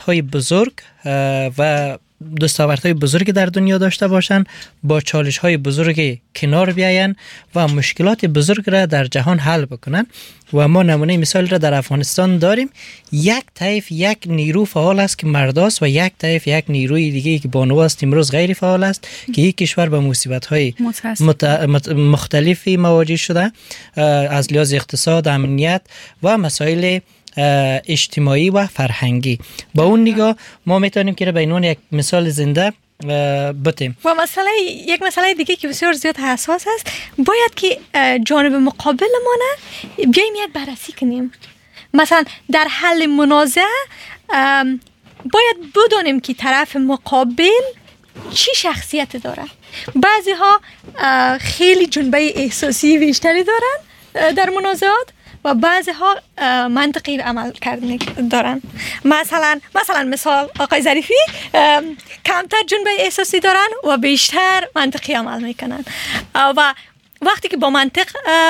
های بزرگ و دستاوردهای بزرگی در دنیا داشته باشن، با چالش های بزرگی کنار بیاین و مشکلات بزرگ را در جهان حل بکنن. و ما نمونه مثال را در افغانستان داریم. یک طیف یک نیرو فعال است که مرداست و یک طیف یک نیروی دیگه که بانواست امروز غیر فعال است که یک کشور به مصیبت های مختلفی مواجه شده از لحاظ اقتصاد، امنیت و مسائل اجتماعی و فرهنگی. با اون نگاه ما میتونیم که به عنوان یک مثال زنده بتیم. و یک مسئله دیگه که بسیار زیاد حساس است، باید که جانب مقابل ما نه بیایم یک بررسی کنیم. مثلا در حل منازعه باید بدونیم که طرف مقابل چی شخصیت داره. بعضی ها خیلی جنبه احساسی بیشتری دارن در منازعات و بعضی ها منطقی عمل کردن دارن. مثلا آقای ظریفی کمتر جنبه احساسی دارن و بیشتر منطقی عمل میکنن و وقتی که با منطق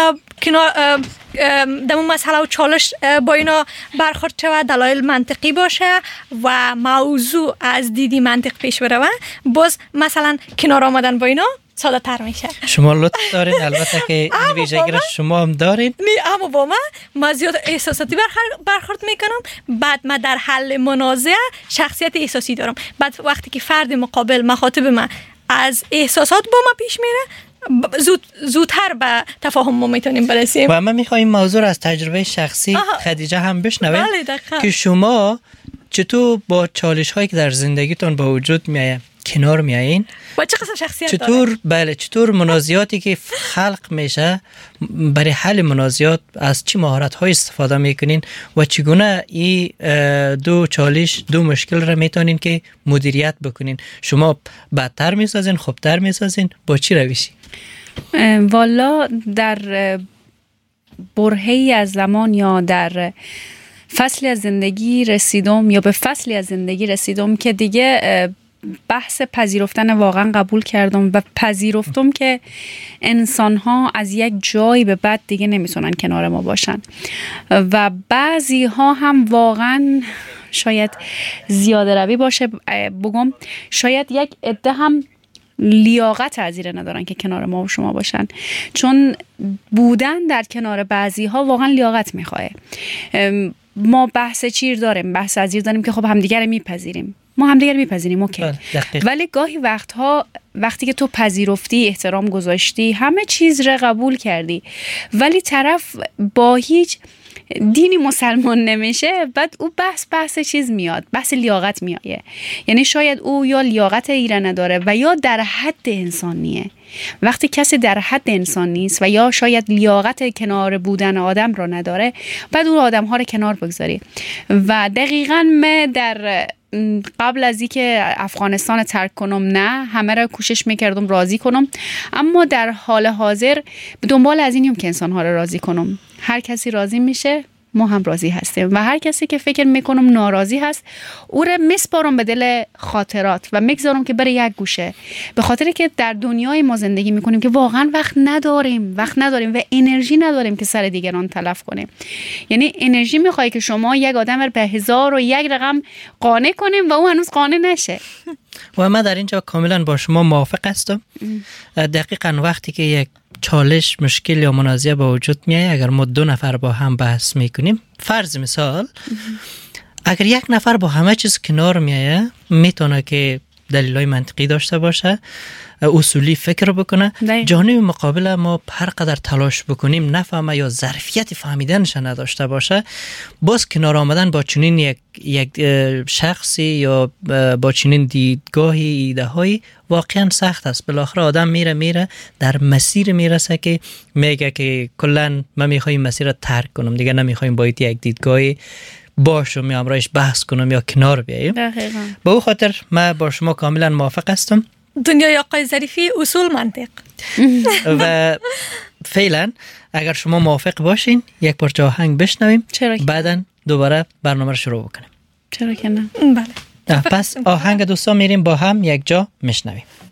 در اون مسئله و چالش با اینا برخورد شود، دلایل منطقی باشه و موضوع از دیدی منطق پیش بره، باز مثلا کنار آمدن با اینا ساده تر میشه. شما لطف دارین، البته که این ویژگی را شما هم دارین. نه، اما با من زیاد احساساتی برخورد میکنم. بعد من در حل منازعه شخصیت احساسی دارم. بعد وقتی که فرد مقابل مخاطب من از احساسات با من پیش میره، زودتر به تفاهم ما میتونیم برسیم. و من میخوایم موضوع از تجربه شخصی خدیجه هم بشنویم که شما چطور با چالش هایی که در زندگیتون با وجود میایه کنار میایین و چه قسم شخصیت چطور منازعاتی که خلق میشه برای حل منازعات از چه مهارت های استفاده میکنین و چگونه این دو مشکل را میتونین که مدیریت بکنین؟ شما بدتر میسازین، خوبتر میسازین، با چی روشی؟ والا در برهه‌ای از زمان یا در فصلی از زندگی رسیدم یا به فصلی از زندگی رسیدم که دیگه بحث پذیرفتن واقعا قبول کردم و پذیرفتم که انسان‌ها از یک جایی به بعد دیگه نمیتونن کنار ما باشن و بعضی ها هم واقعا شاید زیاده روی باشه بگم، شاید یک عده هم لیاقت عزیره ندارن که کنار ما و شما باشن، چون بودن در کنار بعضی ها واقعا لیاقت میخواه. ما بحث چیر داریم، بحث عزیر داریم که خب همدیگر رو میپذیریم، ما همدیگر رو میپذیریم، اوکی. ولی گاهی وقتها وقتی که تو پذیرفتی، احترام گذاشتی، همه چیز رو قبول کردی، ولی طرف با هیچ دینی مسلمان نمیشه، بعد او بحث چیز میاد، بحث لیاقت میایه. یعنی شاید او یا لیاقت ایران نداره و یا در حد انسانیه. وقتی کسی در حد انسان نیست و یا شاید لیاقت کنار بودن آدم رو نداره، بعد اون آدم ها رو کنار بگذاری. و دقیقاً من در قبل از اینکه افغانستان ترک کنم، نه همه را کوشش میکردم راضی کنم، اما در حال حاضر به دنبال از اینیم که انسان ها را راضی کنم. هر کسی راضی میشه ما هم راضی هستیم و هر کسی که فکر میکنم ناراضی هست او را میسپارم به دل خاطرات و میگذارم که بره یک گوشه، به خاطر که در دنیای ما زندگی میکنیم که واقعا وقت نداریم و انرژی نداریم که سر دیگران تلف کنیم. یعنی انرژی میخوای که شما یک آدم رو به 1001 رقم قانع کنیم و او هنوز قانع نشه. و من در اینجا کاملا با شما موافق هستم. دقیقاً وقتی که یک چالش، مشکل یا منازعه با وجود میایه، اگر ما 2 نفر با هم بحث میکنیم، فرض مثال اگر یک نفر با همه چیز کنار میایه، میتونه که دلایل منطقی داشته باشه، اصولی فکر بکنه، جانب مقابل ما هر قدر تلاش بکنیم نفهمه یا ظرفیت فهمیدنش نداشته باشه، باز کنار آمدن با چنین یک شخصی یا با چنین دیدگاهی، ایده هایی واقعا سخت است. بالاخره آدم میره در مسیر میرسه که میگه که کلا من میخوایم مسیر رو ترک کنم، دیگه نمیخوایم با یک دیدگاهی باشم یا همراهش بحث کنم یا کنار بیاییم. با او خاطر من با شما کاملا موافق هستم. دنیای آقای ظریفی اصول منطق. و فعلا اگر شما موافق باشین یک پارچه آهنگ بشنویم، بعداً دوباره برنامه رو شروع بکنیم. چرا که نه؟ بله. پس آهنگ دوستان میریم با هم یک جا میشنویم.